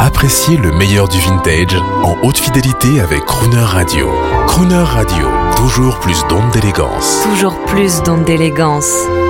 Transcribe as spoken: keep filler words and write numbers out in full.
Appréciez le meilleur du vintage en haute fidélité avec Crooner Radio. Crooner Radio, toujours plus d'ondes d'élégance. Toujours plus d'ondes d'élégance.